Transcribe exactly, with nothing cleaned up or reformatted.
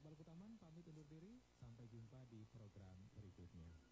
Fatal Kutaman pamit undur diri. Sampai jumpa di program berikutnya.